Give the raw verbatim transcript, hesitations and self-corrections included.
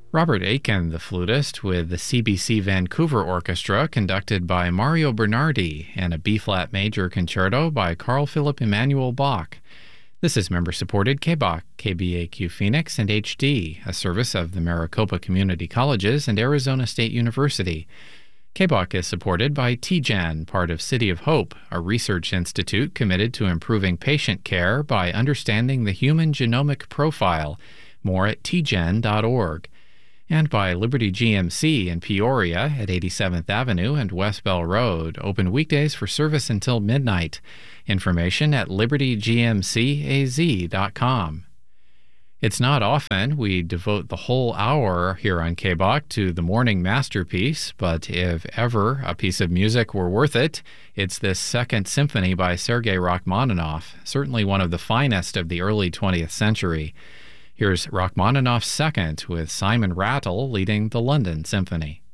Robert Aiken, the flutist, with the C B C Vancouver Orchestra, conducted by Mario Bernardi, and a B-flat major concerto by Carl Philipp Emanuel Bach. This is member-supported K B A Q, K B A Q Phoenix, and H D, a service of the Maricopa Community Colleges and Arizona State University. K B A Q is supported by T G E N, part of City of Hope, a research institute committed to improving patient care by understanding the human genomic profile. More at T G E N dot org. And by Liberty G M C in Peoria at eighty-seventh Avenue and West Bell Road, open weekdays for service until midnight. Information at liberty g m c a z dot com. It's not often we devote the whole hour here on K B A Q to the morning masterpiece, but if ever a piece of music were worth it, it's this Second Symphony by Sergei Rachmaninoff, certainly one of the finest of the early twentieth century. Here's Rachmaninoff's Second with Simon Rattle leading the London Symphony.